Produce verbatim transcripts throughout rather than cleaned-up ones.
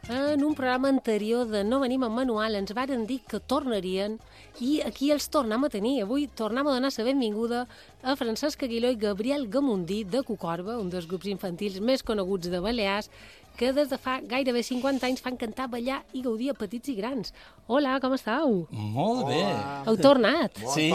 En un programa anterior de No venim amb manual ens varen dir que tornarien i aquí els tornem a tenir. Avui tornem a donar la benvinguda a Francesc Aguiló i Gabriel Gamundí de Cucorba, un dels grups infantils més coneguts de Balears, que des de fa gairebé cinquanta anys fan cantar, ballar i gaudir a petits i grans. Hola, com estàu? Molt bé. Hola. Heu tornat? Sí,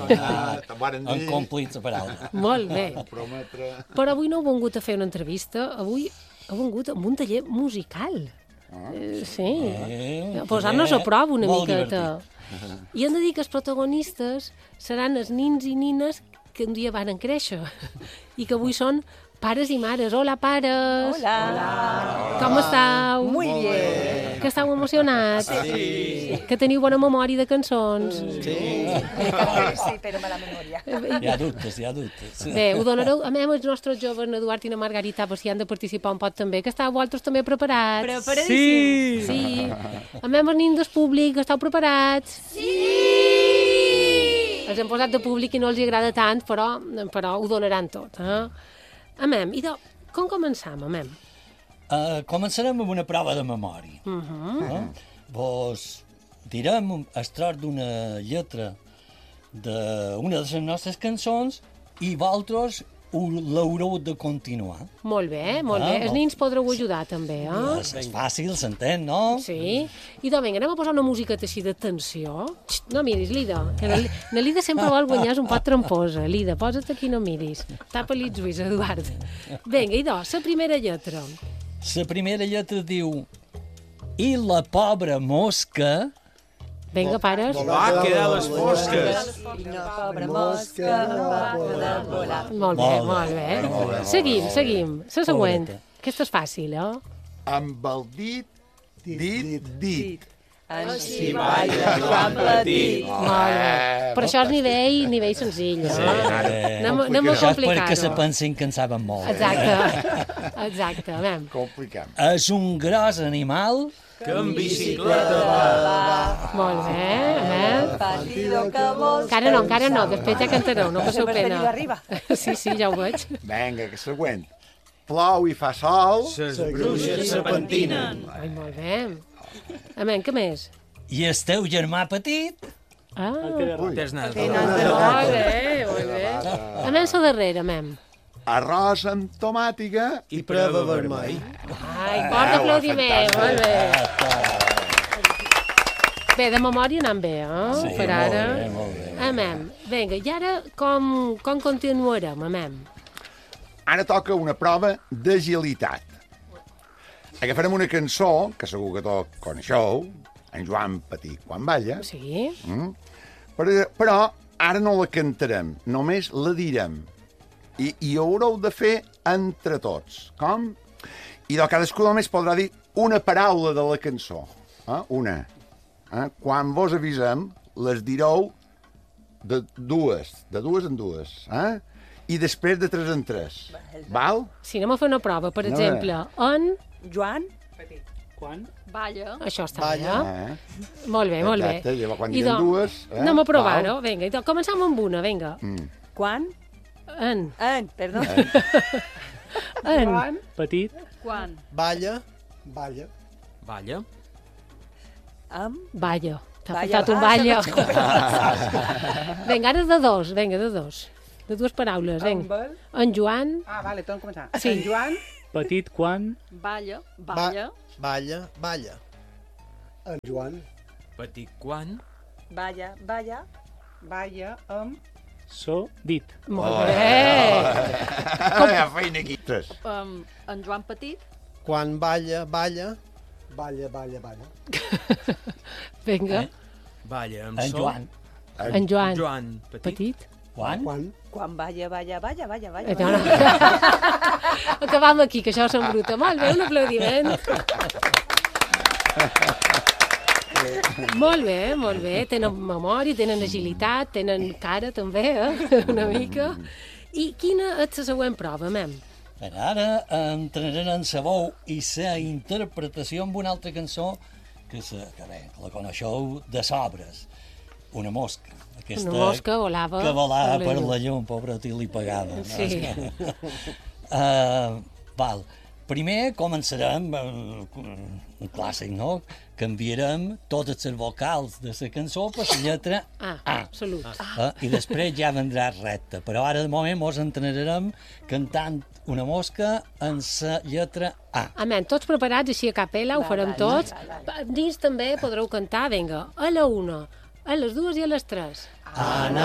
hem complit la paraula. Molt bé. Prometre... Però avui no heu vingut a fer una entrevista, avui heu vingut amb un taller musical. Eh, sí, Eh, posar-nos a prova una molt miqueta. I hem de dir que els protagonistes seran els nins i nines que un dia van créixer i que avui són pares i mares. Hola, pares! Hola! Hola. Com estàu? Muy bien! Que estàu emocionats? Sí! Que teniu bona memòria de cançons? Sí. Sí, però mala memòria. Hi ha dubtes, hi ha dubtes. Bé, ho donareu a més els nostres joves, Eduard i na Margarita, per si han de participar un pot també, que estàu vosaltres també preparats. Preparadíssim! Sí! A més els nins del públic, estàu preparats? Sí! Els hem posat de públic i no els agrada tant, però, però ho donaran tot, eh? Amem, i de... com començam, Amem? Uh, començarem amb una prova de memòria. Uh -huh. eh? Vos direm el tros d'una lletra d'una de les nostres cançons i vosaltres l'haureu de continuar. Molt bé, molt Ah, bé. Els molt. nins podreu ajudar, també, eh? És, és fàcil, s'entén, no? Sí. I doncs, vinga, anem a posar una musiqueta així de tensió. Xt, no miris, Lida, que na, na Lida sempre vol guanyar, és un pot tramposa. Lida, posa't aquí, no miris. Tapa-li els ulls, Eduard. Vinga, i doncs, la primera lletra. La primera lletra diu i la pobra mosca... Vinga, pares. Va quedar a les fosques. I no, pobra mosca, va poder volar. Molt bé, Molt bé, molt bé. molt bé, molt Seguim, bé. seguim. La següent. Pobreta. Aquesta és fàcil, eh? Amb el dit, dit, dit. Així balla Joan Petit. Molt bé. Per això és nivell, nivell senzill, eh? Eh, Anem, anem a Això és perquè se complicar-ho. pensin que en saben molt. Exacte, exacte, anem. Complicam. És un gros animal Que en bicicleta va. Molt bé, anem. Partido que vols Encara no, encara no, després ja cantareu, no passeu Però pena. venido arriba. Sí, sí, ja ho veig. Vinga, que següent. Plou i fa sol. Ses bruixes se pentinen. Ai, molt bé. Anem, què més? i el teu germà petit Ah, Tens nas de molt bé, molt bé. Anem a darrere, anem. Arròs amb tomàtiga. i preva vermell. Ai, cor d'aplaudiment, molt bé. Bé, de memòria anem bé, eh? Sí, Per molt ara. bé, molt bé. Amem. Vinga, i ara com, com continuarem, amem? Ara toca una prova d'agilitat. Agafarem una cançó, que segur que tots coneixeu, en Joan Petit quan balla, Sí? però, però ara no la cantarem, només la direm. I, i ho haureu de fer entre tots. Com? I de cadascú només podrà dir una paraula de la cançó. Eh? Una. Eh? Quan vos avisem, les direu de dues, de dues en dues. Eh? I després de tres en tres. Val? Si anem a fer una prova, per No, exemple, en... Joan, Balla. Això està Balla. bé, Eh? eh? Molt bé, molt bé. Exacte, llavors quan I diguem doncs, dues, eh? Anem a provar-ho, Val? vinga. I doncs, comencem amb una, vinga. quan? En. En, perdó. En. Petit. Quan? Balla. Balla. Balla. Amb, Balla. T'ha Balla. faltat un Ah, balla. s'ha Vinga, ara de dos, vinga, de dos. De dues paraules, Amb vinga. el... En Joan, Ah, vale, tornem a començar. Sí. En Joan, Petit quan? balla, balla, Balla. Balla. En Joan. Petit quan? balla, balla, balla, amb... So dit. molt bé. Ah, feina aquí. Tres. Um, en Joan Petit, Quan balla, balla. Balla, balla, balla. Vinga, Eh? Balla amb en so. Joan. en Joan, Joan Petit. petit. Quan? Quan? quan balla, balla, balla, balla, balla. Eh, no, no. Acabam aquí, que això s'embruta. Molt bé, un aplaudiment. Molt bé, molt bé. Tenen memòria, tenen agilitat, tenen cara també, eh? Una mica. I quina és la següent prova, mem? Per ara entrarem en la veu i la interpretació amb una altra cançó que, se, que bé, que la coneixeu de sobres. Una mosca. Aquesta Una mosca volava que volava per la per llum. la llum, pobra, i li pagava. No? Sí. uh, val. Primer començarem eh, un clàssic, no? Canviarem totes les vocals de la cançó per la lletra Ah, A. absolut. Eh? I després ja vendrà recta. Però ara, de moment, ens entrenarem cantant una mosca en la lletra A. Amén, tots preparats així a capella, ho farem tots. Dins també podreu cantar, vinga, a la una, a les dues i a les tres. Ana